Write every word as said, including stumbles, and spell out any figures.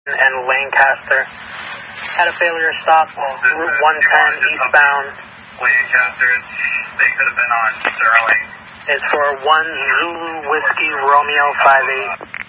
and Lancaster. Had a failure stop, Route one ten eastbound. Lancaster, they could have been on Sterling. It's for one Zulu Whiskey Romeo five eight.